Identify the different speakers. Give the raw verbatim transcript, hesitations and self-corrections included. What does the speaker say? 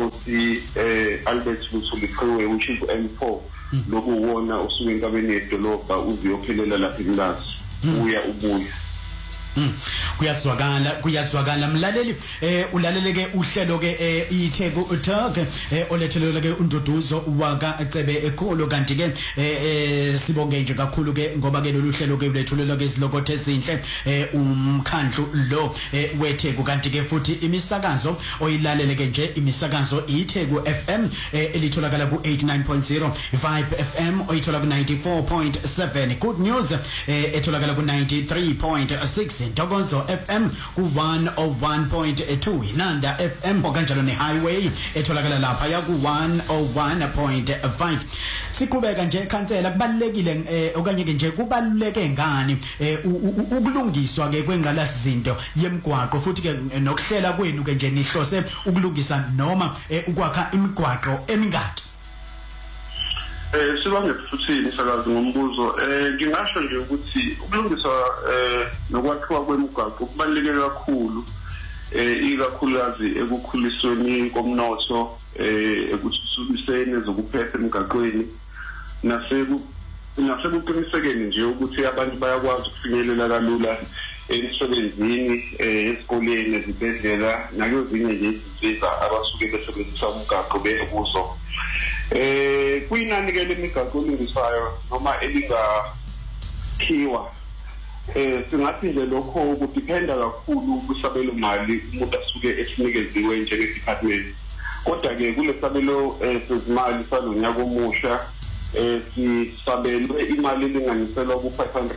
Speaker 1: Nkosi eh Albert Lusuli Freeway which is M four loku wona usuke enkabeni yedolobha uziyophelela lapha eNlazi uya ubuya.
Speaker 2: Mm. Kuyazwakala kuyazwakala mlaleli eh ulaleleke uhlelo ke eh iTheku Talk eh olethelwe ke unduduzo waka Cebe ekholo kanti ke eh sibonge nje kakhulu ke ngoba ke lolu hlelo ke lethulela ke izilokothe ezinhle eh umkhandlu lo eh weTheku kanti ke futhi imisakazo oyilalele ke nje imisakazo iTheku F M eh elitholakala ku eighty-nine point zero, Vibe F M oyithola ku ninety-four point seven, Good News eh etholakala ku ninety-three point six, Dogonzo F M ku one oh one point two, Nanda F M okanjalo ne Highway etholakala lapha ya ku one oh one point five. Siqhubeka nje ekhansela kubalekile eh okanye ke nje kubaluleke ngani eh ukulungiswa ke kwengqalasizinto yemigwaqo futhi ke nokuhlela kwenu ke nje nihlose ukulungisa noma ukwakha imigwaqo emingaki.
Speaker 1: Eh sibange futhi nisakazi ngombuzo eh ngingasho nje ukuthi ukulungisa eh nokwakhiwa kwemigwaqo kubaluleke kakhulu eh ikakhulukazi ekukhulisweni komnotho eh ekuthuthukiseni zokuphepha emigaqweni naseku nasekuqinisekeni nje ukuthi abantu bayakwazi ukufinyelela kalula emsebenzini esikoleni ezibhedlela nakuzinye nje izinsiza abasuke besebenzisa umgaqo bekuzo. Eh kuyinani ke lemigaqo elungiswayo noma elingakhiwa eh singathi nje lokho kudependa kakhulu kusabelo mali umuntu asuke esinikeziwe njenge department. Kodwa ke kulesabelo sezimali salonyaka omusha eh sisabelwe imali elinganiselwa ku five hundred